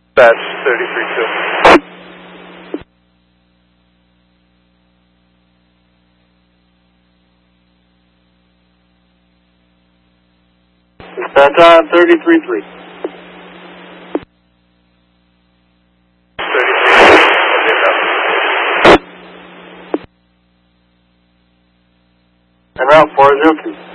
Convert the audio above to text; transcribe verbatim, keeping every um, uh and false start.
That's thirty-three two. That's uh, thirty-three three. En route four zero two.